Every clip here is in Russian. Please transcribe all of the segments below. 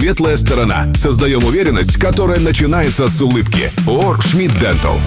«Светлая сторона». Создаем уверенность, которая начинается с улыбки. ООО «Шмидт Дентал».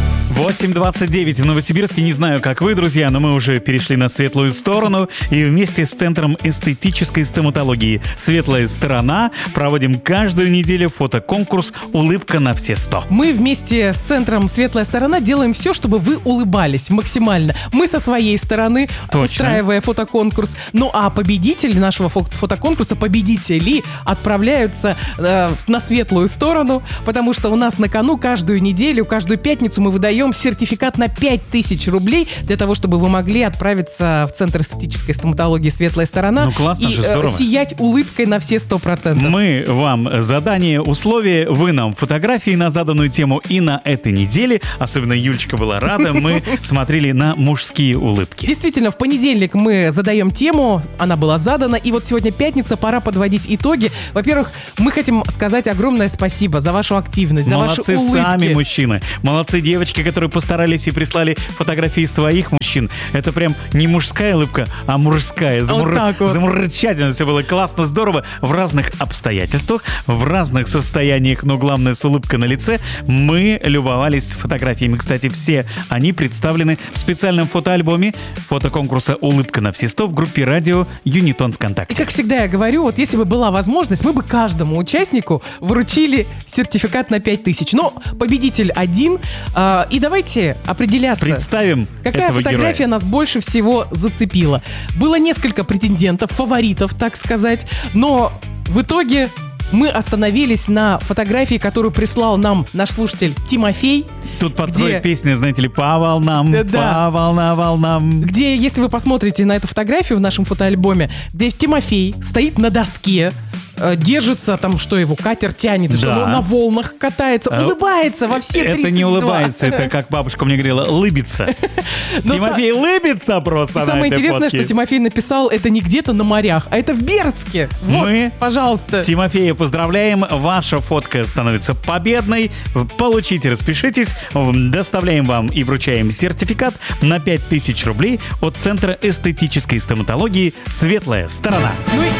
8:29 в Новосибирске. Не знаю, как вы, друзья, но мы уже перешли на светлую сторону. И вместе с Центром эстетической стоматологии «Светлая сторона» проводим каждую неделю фотоконкурс «Улыбка на все 100». Мы вместе с Центром «Светлая сторона» делаем все, чтобы вы улыбались максимально. Мы со своей стороны, устраивая фотоконкурс. Ну а победители нашего фотоконкурса, победители, отправляются на светлую сторону, потому что у нас на кону каждую неделю, каждую пятницу мы выдаем сертификат на 5000 рублей для того, чтобы вы могли отправиться в Центр эстетической стоматологии «Светлая сторона» ну, классно, и здорово. Сиять улыбкой на все 100%. Мы вам задание, условия, вы нам фотографии на заданную тему. И на этой неделе, особенно Юлечка была рада, мы смотрели на мужские улыбки. Действительно, в понедельник мы задаем тему, она была задана, и вот сегодня пятница, пора подводить итоги. Во-первых, мы хотим сказать огромное спасибо за вашу активность, за ваши улыбки. Молодцы сами мужчины, молодцы девочки, которые постарались и прислали фотографии своих мужчин. Это прям не мужская улыбка, а мужская. Замурчательно все было классно, здорово. В разных обстоятельствах, в разных состояниях, но главное с улыбкой на лице. Мы любовались фотографиями. Кстати, все они представлены в специальном фотоальбоме фотоконкурса «Улыбка на все 100» в группе радио «Юнитон» ВКонтакте. И как всегда я говорю, вот если бы была возможность, мы бы каждому участнику вручили сертификат на 5000. Но победитель один. И давайте определяться, представим какая фотография героя нас больше всего зацепила. Было несколько претендентов, фаворитов, так сказать, но в итоге мы остановились на фотографии, которую прислал нам наш слушатель Тимофей. Тут под твою песню, знаете ли, по волнам, по волнам. Где, если вы посмотрите на эту фотографию в нашем фотоальбоме, где Тимофей стоит на доске, держится, там, что его катер тянет, что он на волнах катается, улыбается во все 32. Это не улыбается, это, как бабушка мне говорила, лыбится. Тимофей лыбится просто на этой Самое интересное, фотке. что Тимофей написал, это не где-то на морях, а это в Бердске. Вот, мы, пожалуйста. Тимофея поздравляем, ваша фотка становится победной. Получите, распишитесь, доставляем вам и вручаем сертификат на 5000 рублей от Центра эстетической стоматологии «Светлая сторона».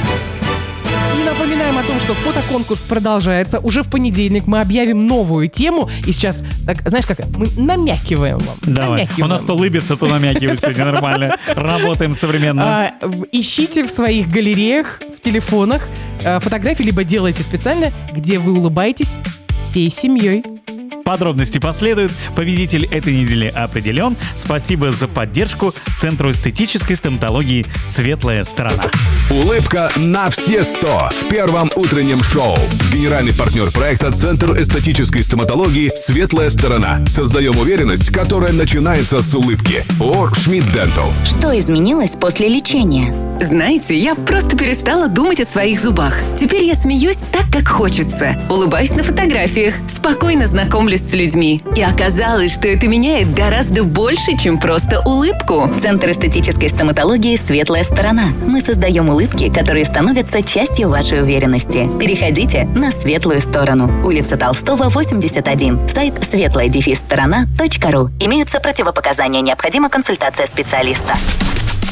И напоминаем о том, что фотоконкурс продолжается. Уже в понедельник мы объявим новую тему. И сейчас, так, знаешь как, мы намякиваем вам. Давай. У нас то лыбится, то намякивает сегодня нормально. Работаем современно. Ищите в своих галереях, в телефонах фотографии, либо делайте специально, где вы улыбаетесь всей семьей. Подробности последуют. Победитель этой недели определен. Спасибо за поддержку Центру эстетической стоматологии «Светлая сторона». Улыбка на все 100 в первом утреннем шоу. Генеральный партнер проекта Центр эстетической стоматологии «Светлая сторона». Создаем уверенность, которая начинается с улыбки. ООО «Шмидт Дентал». Что изменилось после лечения? Знаете, я просто перестала думать о своих зубах. Теперь я смеюсь так, как хочется. Улыбаюсь на фотографиях, спокойно знакомлюсь с людьми. И оказалось, что это меняет гораздо больше, чем просто улыбку. Центр эстетической стоматологии «Светлая сторона». Мы создаем улыбки, которые становятся частью вашей уверенности. Переходите на светлую сторону. Улица Толстого, 81. Сайт светлая-сторона.ру. Имеются противопоказания. Необходима консультация специалиста.